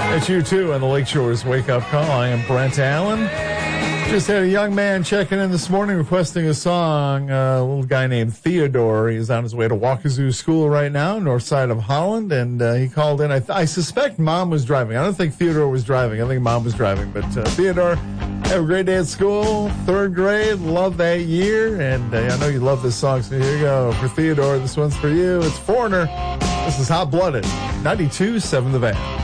It's you too on the Lakeshore's Wake Up Call. I am Brent Allen. Just had a young man checking in this morning requesting a song. A little guy named Theodore. He's on his way to Wakazu School right now, north side of Holland, and he called in. I suspect Mom was driving. I don't think Theodore was driving. I think Mom was driving. But Theodore, have a great day at school. 3rd grade. Love that year. And I know you love this song, so here you go. For Theodore, this one's for you. It's Foreigner. This is Hot Blooded. 92.7 The Van.